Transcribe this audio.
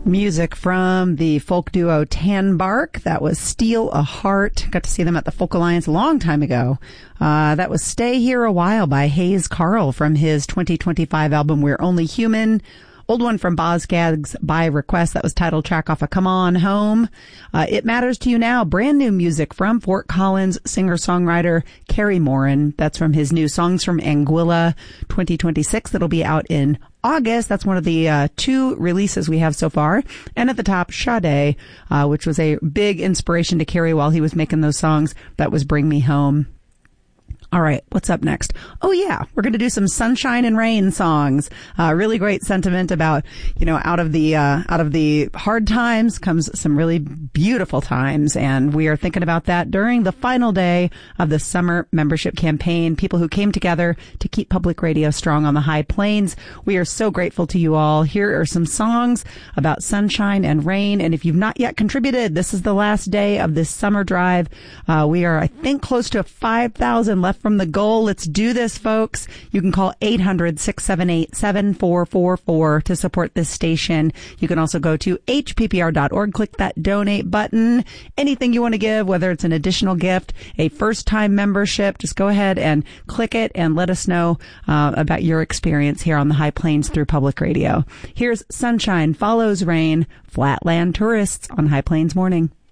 Music from the folk duo Tan Bark. That was Steal a Heart. Got to see them at the Folk Alliance a long time ago. That was Stay Here a While by Hayes Carl from his 2025 album We're Only Human. Old one from Bozgags by request. That was title track off of Come On Home. It Matters to You Now. Brand new music from Fort Collins singer-songwriter Kerry Morin. That's from his new Songs from Anguilla 2026 that'll be out in August. That's one of the two releases we have so far. And at the top, Sade, which was a big inspiration to Kerry while he was making those songs. That was Bring Me Home. All right, what's up next? Oh yeah, we're going to do some sunshine and rain songs. Really great sentiment about, out of the hard times comes some really beautiful times. And we are thinking about that during the final day of the summer membership campaign. People who came together to keep public radio strong on the High Plains. We are so grateful to you all. Here are some songs about sunshine and rain. And if you've not yet contributed, this is the last day of this summer drive. We are, I think, close to 5,000 left from the goal. Let's do this, folks. You can call 800-678-7444 to support this station. You can also go to hppr.org, click that donate button. Anything you want to give, whether it's an additional gift, a first-time membership, just go ahead and click it and let us know about your experience here on the High Plains through public radio. Here's Sunshine Follows Rain, Flatland Tourists on High Plains Morning.